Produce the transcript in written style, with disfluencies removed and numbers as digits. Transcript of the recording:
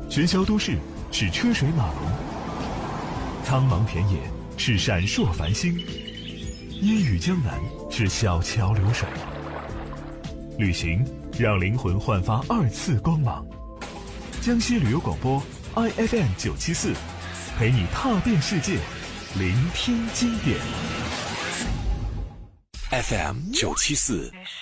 喧嚣都市是车水马龙，苍茫田野是闪烁繁星，烟雨江南是小桥流水。旅行让灵魂焕发2次光芒。江西旅游广播 IFM 974，陪你踏遍世界，聆听经典。 FM 974